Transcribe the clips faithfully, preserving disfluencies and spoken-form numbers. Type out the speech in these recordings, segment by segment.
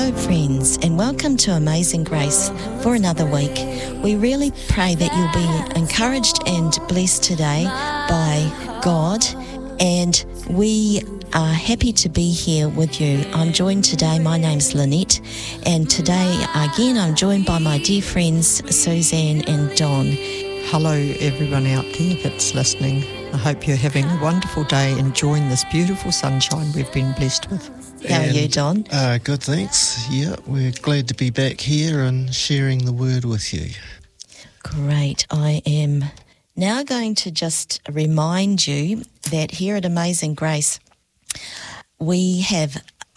Hello friends, and welcome to Amazing Grace for another week. We really pray that you'll be encouraged and blessed today by God, and we are happy to be here with you. I'm joined today, my name's Lynette, and today again I'm joined by my dear friends Suzanne and Don. Hello everyone out there that's listening. I hope you're having a wonderful day, enjoying this beautiful sunshine we've been blessed with. How And, are you, Don? Uh, good, thanks. Yeah, we're glad to be back here and sharing the word with you. Great. I am now going to just remind you that here at Amazing Grace, we have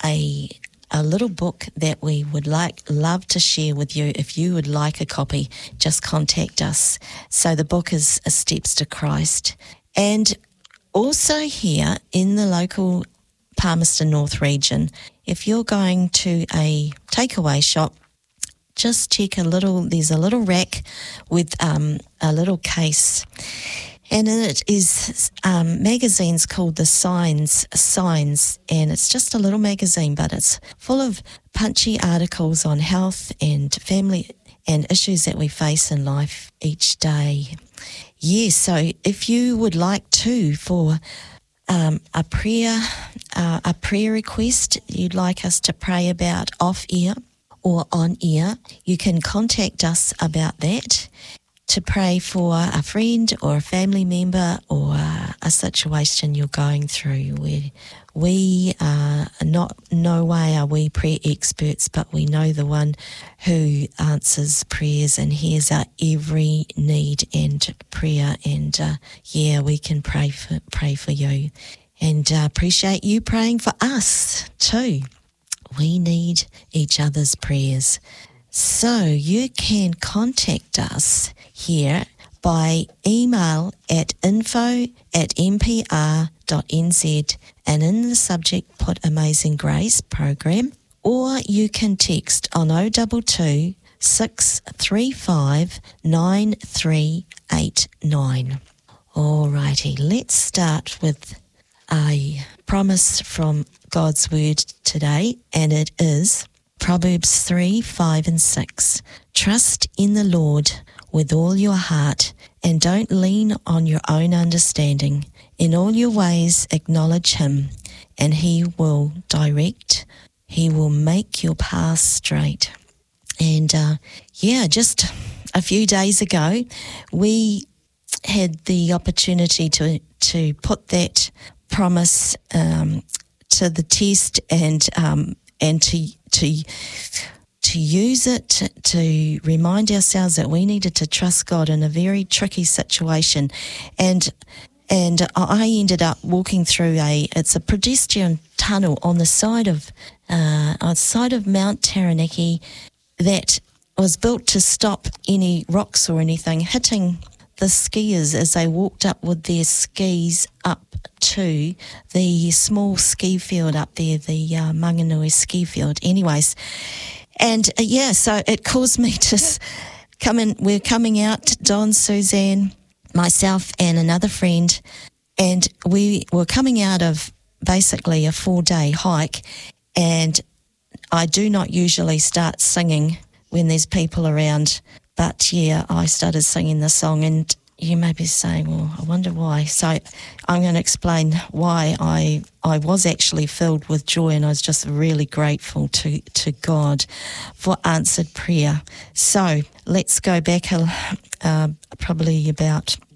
a a little book that we would like love to share with you. If you would like a copy, just contact us. So the book is Steps to Christ. And also here in the local Palmerston North region, if you're going to a takeaway shop, just check a little, there's a little rack with um, a little case, and in it is um, magazines called The Signs, Signs, and it's just a little magazine, but it's full of punchy articles on health and family and issues that we face in life each day. Yes, so if you would like to, for Um, a prayer, uh, a prayer request you'd like us to pray about off air or on air, you can contact us about that, to pray for a friend or a family member or a situation you're going through. Where we are not, no way are we prayer experts, but we know the one who answers prayers and hears our every need and prayer. And uh, yeah, we can pray for pray for you, and uh, appreciate you praying for us too. We need each other's prayers. So you can contact us here by email at info at mpr dot n z, and in the subject put Amazing Grace Program, or you can text on oh two two, six three five, nine three eight nine. Alrighty, let's start with a promise from God's Word today, and it is Proverbs three, five and six. Trust in the Lord with all your heart, and don't lean on your own understanding. In all your ways acknowledge him, and he will direct, he will make your path straight. And uh, yeah, just a few days ago, we had the opportunity to, to put that promise um, to the test, and um, and to to to use it to, to remind ourselves that we needed to trust God in a very tricky situation. And and I ended up walking through a it's a pedestrian tunnel on the side of uh, on the side of Mount Taranaki that was built to stop any rocks or anything hitting the skiers as they walked up with their skis up to the small ski field up there, the uh, Manganui ski field. Anyways, and uh, yeah, so it caused me to come in. We're coming out, Don, Suzanne, myself and another friend, and we were coming out of basically a four-day hike, and I do not usually start singing when there's people around, but yeah, I started singing the song, and you may be saying, well, I wonder why. So I'm going to explain why I I was actually filled with joy, and I was just really grateful to, to God for answered prayer. So let's go back uh, probably about